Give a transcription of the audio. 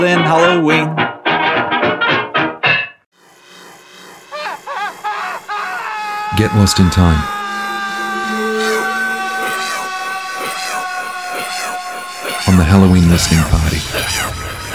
in Halloween. Get lost in time. On the Halloween listening party.